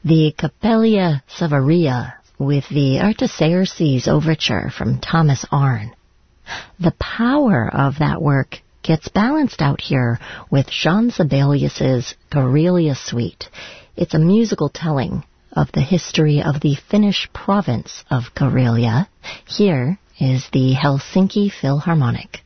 The Capella Savaria with the Artaxerxes Overture from Thomas Arne. The power of that work gets balanced out here with Jean Sibelius's Karelia Suite. It's a musical telling of the history of the Finnish province of Karelia. Here is the Helsinki Philharmonic.